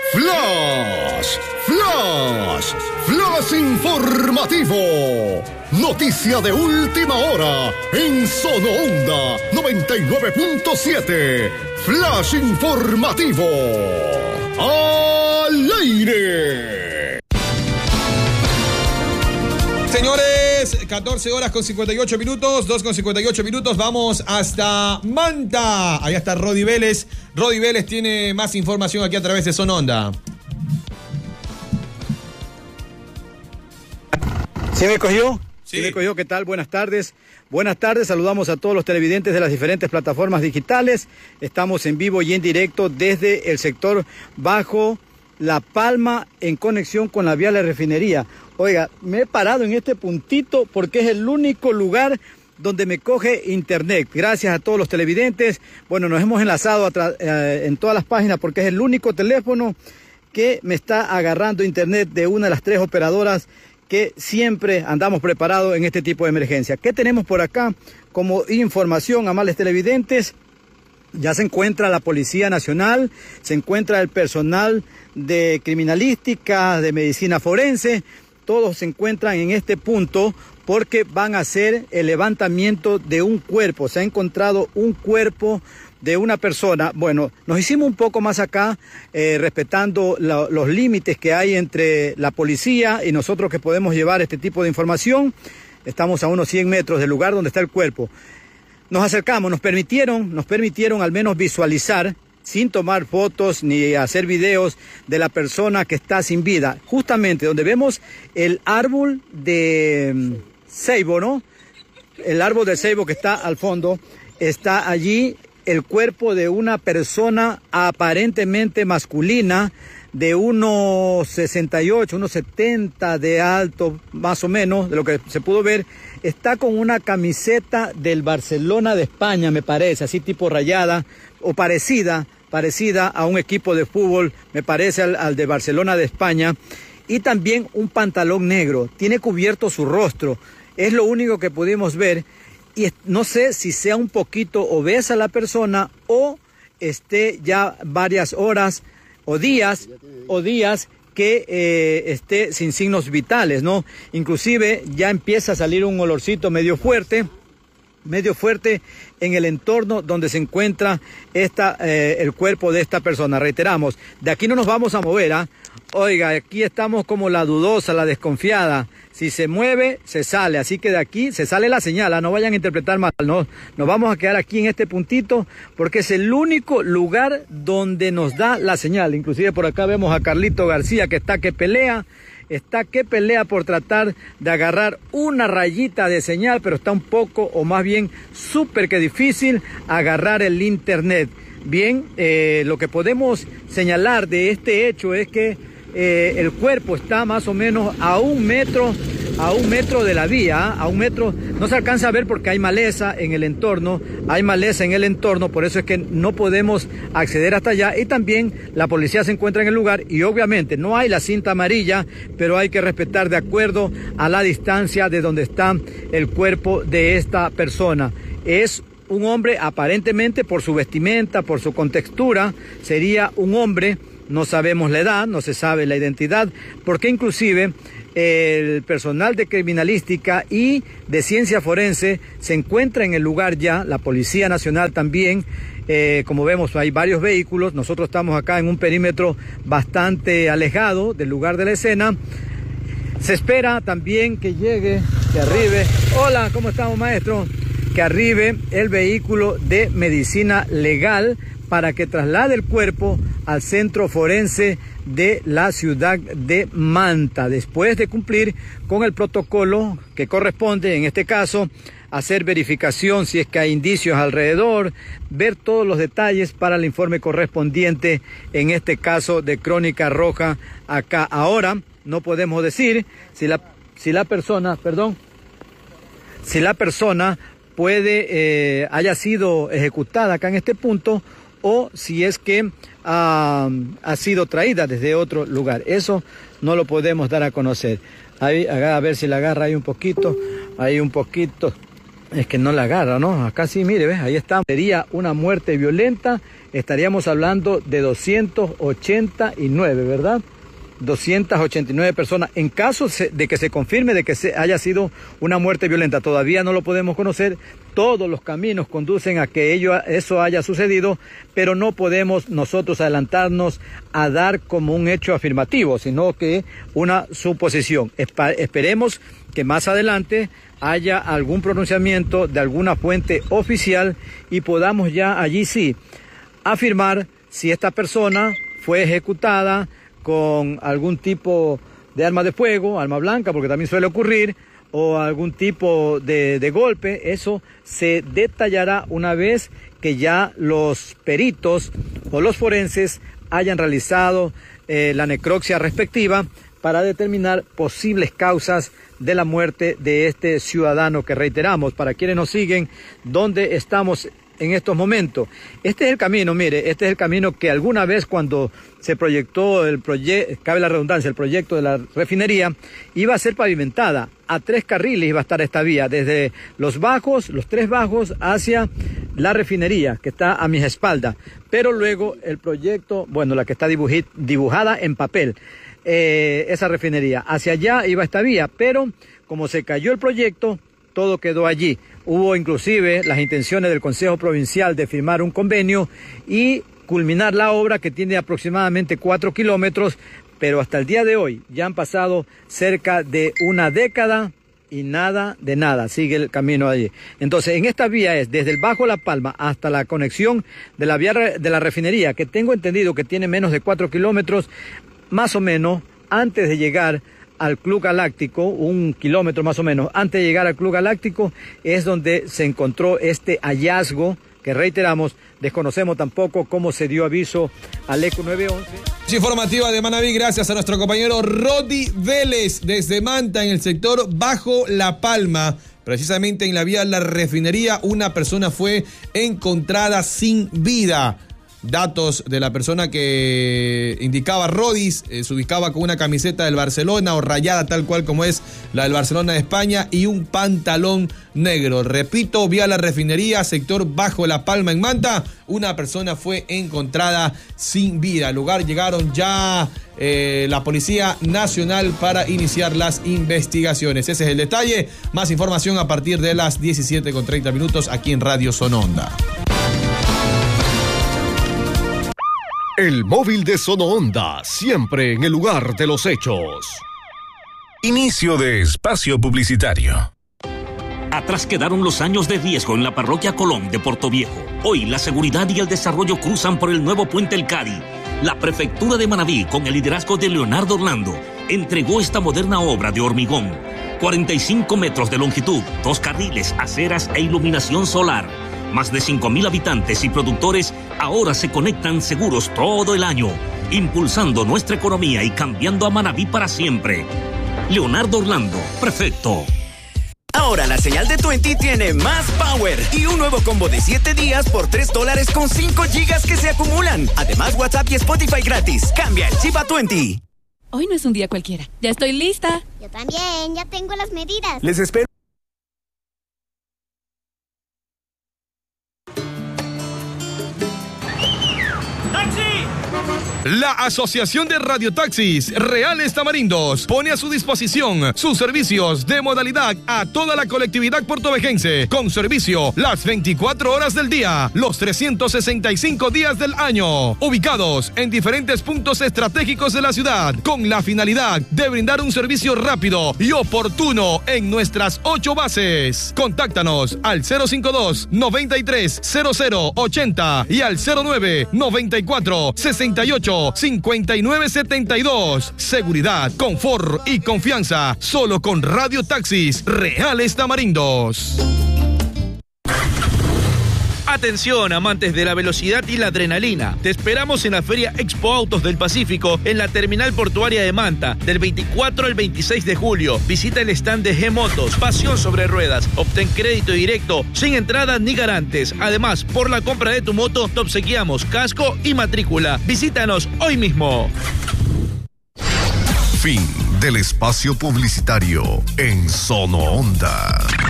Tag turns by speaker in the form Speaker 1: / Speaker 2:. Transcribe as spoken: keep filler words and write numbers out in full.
Speaker 1: Flash, Flash, Flash informativo. Noticia de última hora en Sono Onda noventa y nueve punto siete. Flash informativo. Al aire.
Speaker 2: Señores, catorce horas con cincuenta y ocho minutos, dos con cincuenta y ocho minutos, vamos hasta Manta. Allá está Rodi Vélez. Rodi Vélez tiene más información aquí a través de Sono Onda.
Speaker 3: ¿Sí me cogió?
Speaker 2: Sí.
Speaker 3: ¿Sí me cogió? ¿Qué tal? Buenas tardes. Buenas tardes, saludamos a todos los televidentes de las diferentes plataformas digitales. Estamos en vivo y en directo desde el sector Bajo La Palma en conexión con la vía La Refinería. Oiga, me he parado en este puntito porque es el único lugar donde me coge internet. Gracias a todos los televidentes. Bueno, nos hemos enlazado a eh, en todas las páginas porque es el único teléfono que me está agarrando internet de una de las tres operadoras que siempre andamos preparados en este tipo de emergencia. ¿Qué tenemos por acá como información, amables televidentes? Ya se encuentra la Policía Nacional, se encuentra el personal de criminalística, de medicina forense. Todos se encuentran en este punto porque van a hacer el levantamiento de un cuerpo. Se ha encontrado un cuerpo de una persona. Bueno, nos hicimos un poco más acá, eh, respetando la, los límites que hay entre la policía y nosotros que podemos llevar este tipo de información. Estamos a unos cien metros del lugar donde está el cuerpo. Nos acercamos, nos permitieron, nos permitieron al menos visualizar, sin tomar fotos ni hacer videos de la persona que está sin vida. Justamente donde vemos el árbol de ceibo, ¿no? El árbol de ceibo que está al fondo, está allí el cuerpo de una persona aparentemente masculina, de unos sesenta y ocho, unos setenta de alto, más o menos, de lo que se pudo ver. Está con una camiseta del Barcelona de España, me parece, así tipo rayada, o parecida, parecida a un equipo de fútbol, me parece al, al de Barcelona de España, y también un pantalón negro. Tiene cubierto su rostro, es lo único que pudimos ver, y no sé si sea un poquito obesa la persona o esté ya varias horas o días, o días que eh, esté sin signos vitales, ¿no? Inclusive ya empieza a salir un olorcito medio fuerte, medio fuerte en el entorno donde se encuentra esta, eh, el cuerpo de esta persona. Reiteramos, de aquí no nos vamos a mover, ¿ah? Oiga, aquí estamos como la dudosa, la desconfiada. Si se mueve, se sale. Así que de aquí se sale la señal, ¿ah? No vayan a interpretar mal. No, nos vamos a quedar aquí en este puntito porque es el único lugar donde nos da la señal. Inclusive por acá vemos a Carlito García que está que pelea. Está que pelea por tratar de agarrar una rayita de señal, pero está un poco, o más bien súper que difícil, agarrar el internet. Bien, eh, lo que podemos señalar de este hecho es que eh, el cuerpo está más o menos a un metro, a un metro de la vía, a un metro, no se alcanza a ver porque hay maleza en el entorno, hay maleza en el entorno, por eso es que no podemos acceder hasta allá, y también la policía se encuentra en el lugar y obviamente no hay la cinta amarilla, pero hay que respetar de acuerdo a la distancia de donde está el cuerpo de esta persona. Es un hombre, aparentemente por su vestimenta, por su contextura, sería un hombre, no sabemos la edad, no se sabe la identidad, porque inclusive el personal de criminalística y de ciencia forense se encuentra en el lugar ya, la Policía Nacional también, eh, como vemos hay varios vehículos, nosotros estamos acá en un perímetro bastante alejado del lugar de la escena. Se espera también que llegue, que arribe, hola, ¿cómo estamos, maestro? Que arribe el vehículo de medicina legal para que traslade el cuerpo al centro forense de la ciudad de Manta, después de cumplir con el protocolo que corresponde, en este caso, hacer verificación si es que hay indicios alrededor, ver todos los detalles para el informe correspondiente, en este caso de Crónica Roja acá. Ahora no podemos decir si la, si la persona, perdón, si la persona puede, eh, haya sido ejecutada acá en este punto, o si es que uh, ha sido traída desde otro lugar. Eso no lo podemos dar a conocer. Ahí, a ver si la agarra ahí un poquito, ahí un poquito. Es que no la agarra, ¿no? Acá sí, mire, ¿ves? Ahí está. Sería una muerte violenta, estaríamos hablando de doscientos ochenta y nueve, ¿verdad? doscientas ochenta y nueve personas. En caso de que se confirme de que se haya sido una muerte violenta, todavía no lo podemos conocer. Todos los caminos conducen a que ello, eso haya sucedido, pero no podemos nosotros adelantarnos a dar como un hecho afirmativo, sino que una suposición. Espa- esperemos que más adelante haya algún pronunciamiento de alguna fuente oficial y podamos ya allí sí afirmar si esta persona fue ejecutada con algún tipo de arma de fuego, arma blanca, porque también suele ocurrir, o algún tipo de, de golpe. Eso se detallará una vez que ya los peritos o los forenses hayan realizado eh, la necropsia respectiva para determinar posibles causas de la muerte de este ciudadano que, reiteramos, para quienes nos siguen, ¿dónde estamos en estos momentos? Este es el camino, mire, este es el camino que alguna vez cuando se proyectó el proyecto, cabe la redundancia, el proyecto de la refinería, iba a ser pavimentada. A tres carriles iba a estar esta vía, desde los bajos, los tres bajos, hacia la refinería, que está a mis espaldas. Pero luego el proyecto, bueno, la que está dibuji, dibujada en papel, eh, esa refinería, hacia allá iba esta vía, pero como se cayó el proyecto, todo quedó allí. Hubo inclusive las intenciones del Consejo Provincial de firmar un convenio y culminar la obra, que tiene aproximadamente cuatro kilómetros, pero hasta el día de hoy ya han pasado cerca de una década y nada de nada, sigue el camino allí. Entonces, en esta vía es desde el Bajo La Palma hasta la conexión de la vía de la refinería, que tengo entendido que tiene menos de cuatro kilómetros, más o menos, antes de llegar al Club Galáctico, un kilómetro más o menos, antes de llegar al Club Galáctico, es donde se encontró este hallazgo, que reiteramos, desconocemos tampoco cómo se dio aviso al ECO nueve once.
Speaker 2: Informativa de Manabí, gracias a nuestro compañero Rodi Vélez, desde Manta, en el sector Bajo La Palma. Precisamente en la vía La Refinería, una persona fue encontrada sin vida. Datos de la persona que indicaba Rodis, eh, se ubicaba con una camiseta del Barcelona o rayada tal cual como es la del Barcelona de España y un pantalón negro. Repito, vía La Refinería, sector Bajo La Palma en Manta, una persona fue encontrada sin vida. Al lugar llegaron ya eh, la Policía Nacional para iniciar las investigaciones. Ese es el detalle. Más información a partir de las diecisiete con treinta minutos aquí en Radio Sononda.
Speaker 1: El móvil de Sonoonda, siempre en el lugar de los hechos.
Speaker 4: Inicio de espacio publicitario.
Speaker 5: Atrás quedaron los años de riesgo en la parroquia Colón de Portoviejo. Hoy la seguridad y el desarrollo cruzan por el nuevo puente El Cari. La prefectura de Manabí, con el liderazgo de Leonardo Orlando, entregó esta moderna obra de hormigón. cuarenta y cinco metros de longitud, dos carriles, aceras e iluminación solar. Más de cinco mil habitantes y productores ahora se conectan seguros todo el año, impulsando nuestra economía y cambiando a Manabí para siempre. Leonardo Orlando, prefecto.
Speaker 6: Ahora la señal de veinte tiene más power y un nuevo combo de siete días por tres dólares con cinco gigas que se acumulan. Además, WhatsApp y Spotify gratis. Cambia el chip a veinte.
Speaker 7: Hoy no es un día cualquiera. Ya estoy lista.
Speaker 8: Yo también, ya tengo las medidas.
Speaker 6: Les espero.
Speaker 2: La Asociación de Radiotaxis Reales Tamarindos pone a su disposición sus servicios de modalidad a toda la colectividad portovejense, con servicio las veinticuatro horas del día, los trescientos sesenta y cinco días del año, ubicados en diferentes puntos estratégicos de la ciudad, con la finalidad de brindar un servicio rápido y oportuno en nuestras ocho bases. Contáctanos al cero cinco dos, noventa y tres, cero cero, ochenta y al cero nueve, noventa y cuatro, sesenta y ocho, cincuenta y nueve setenta y dos. Seguridad, confort y confianza solo con Radiotaxis Reales Tamarindos.
Speaker 9: Atención, amantes de la velocidad y la adrenalina. Te esperamos en la Feria Expo Autos del Pacífico en la Terminal Portuaria de Manta, del veinticuatro al veintiséis de julio. Visita el stand de G-Motos, pasión sobre ruedas. Obtén crédito directo, sin entrada ni garantes. Además, por la compra de tu moto, te obsequiamos casco y matrícula. Visítanos hoy mismo.
Speaker 1: Fin del espacio publicitario en Sonoonda.